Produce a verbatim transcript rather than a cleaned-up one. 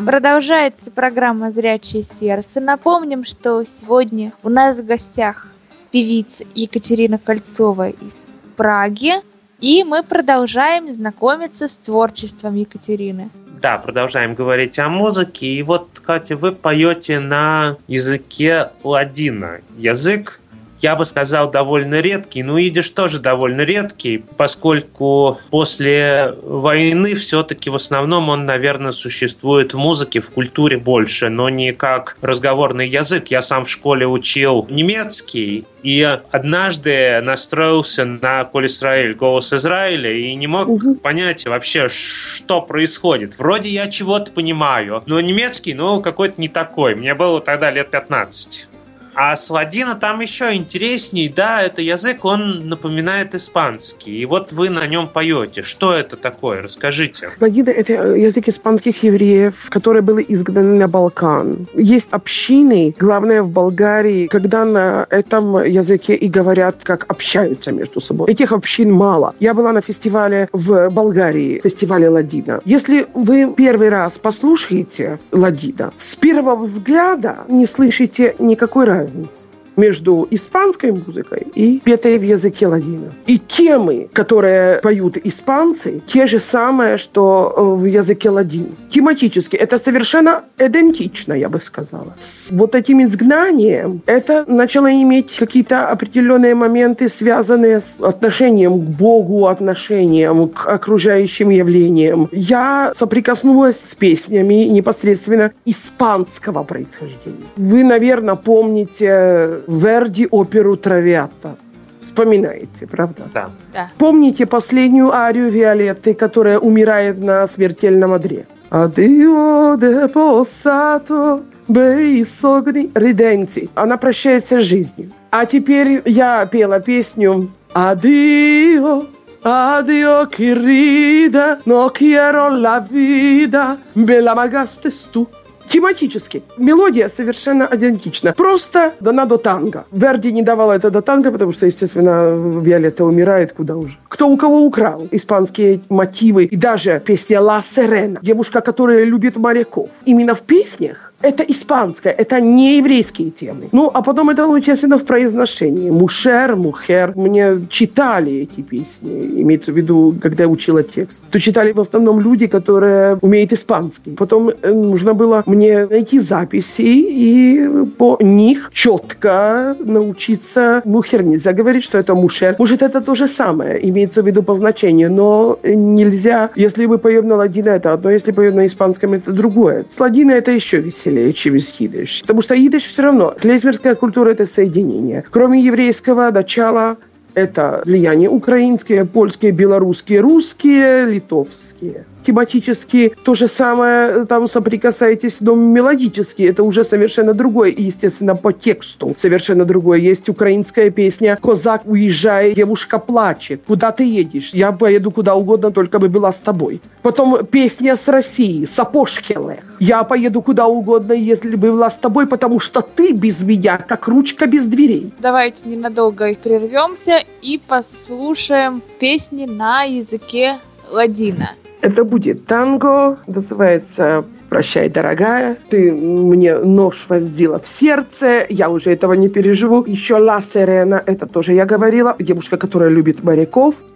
Продолжается программа «Зрячее сердце». Напомним, что сегодня у нас в гостях певица Екатерина Кольцова из Праги, и мы продолжаем знакомиться с творчеством Екатерины. Да, продолжаем говорить о музыке. И вот, Катя, вы поете на языке ладина. Язык, я бы сказал, довольно редкий, но идиш тоже довольно редкий, поскольку после войны все-таки в основном он, наверное, существует в музыке, в культуре больше, но не как разговорный язык. Я сам в школе учил немецкий, и однажды настроился на «Коль Исраэль», «Голос Израиля», и не мог угу. понять вообще, что происходит. Вроде я чего-то понимаю, но немецкий, ну, какой-то не такой. Мне было тогда лет пятнадцать. А с ладина там еще интересней, да, это язык, он напоминает испанский. И вот вы на нем поете. Что это такое? Расскажите. Ладина – это язык испанских евреев, которые были изгнаны на Балкан. Есть общины, главное в Болгарии, когда на этом языке и говорят, как общаются между собой. Этих общин мало. Я была на фестивале в Болгарии, фестивале ладина. Если вы первый раз послушаете ладина, с первого взгляда не слышите никакой разницы между испанской музыкой и петой в языке ладина. И темы, которые поют испанцы, те же самые, что в языке ладин. Тематически это совершенно идентично, я бы сказала. С вот этим изгнанием это начало иметь какие-то определенные моменты, связанные с отношением к Богу, отношением к окружающим явлениям. Я соприкоснулась с песнями непосредственно испанского происхождения. Вы, наверное, помните Верди оперу «Травиата». Вспоминаете, правда? Да. да. Помните последнюю арию Виолетты, которая умирает на смертельном одре? «Адио де посато бей согни реденти». Она прощается с жизнью. А теперь я пела песню «Адио, addio querida, no quiero la vida, me la amargaste tú». Тематически. Мелодия совершенно идентична. Просто дана до танго. Верди не давала это до танго, потому что, естественно, Виолетта умирает, куда уже. Кто у кого украл испанские мотивы. И даже песня «Ла Сирена», девушка, которая любит моряков. Именно в песнях это испанское, это не еврейские темы. Ну, а потом это, естественно, в произношении. «Мушер», «Мухер». Мне читали эти песни, имеется в виду, когда я учила текст. То читали в основном люди, которые умеют испанский. Потом нужно было мне найти записи и по них четко научиться. «Мухер» нельзя говорить, что это «мушер». Может, это то же самое, имеется в виду по значению, но нельзя, если мы поем на ладина, это одно, если поем на испанском, это другое. С ладина это еще веселее, чем из идиш. Потому что идиш все равно, клезмерская культура – это соединение. Кроме еврейского начала, это влияние украинские, польские, белорусские, русские, литовские. Тематически то же самое, там соприкасаетесь, но мелодически это уже совершенно другое. И, естественно, по тексту совершенно другое. Есть украинская песня «Козак уезжает, девушка плачет». Куда ты едешь? Я поеду куда угодно, только бы была с тобой. Потом песня с России «Сапожкелех». Я поеду куда угодно, если бы была с тобой, потому что ты без меня, как ручка без дверей. Давайте ненадолго прервемся и послушаем песни на языке ладина. Это будет танго, называется «Прощай, дорогая». Ты мне нож вонзила в сердце, я уже этого не переживу. Еще «Ла Сирена», это тоже я говорила. Девушка, которая любит моряков.